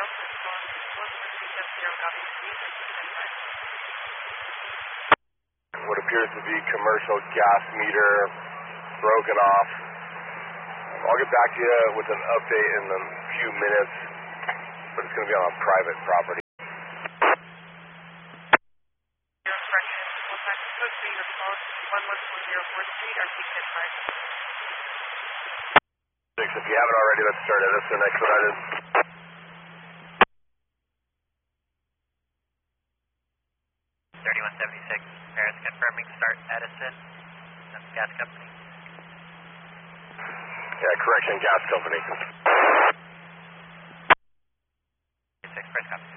What appears to be commercial gas meter broken off. I'll get back to you with an update in a few minutes, but it's going to be on private property. If you haven't already, let's start Edison expedited. 3176, Paris confirming start Edison, that's gas company. Yeah, correction, gas company. 6 Paris company.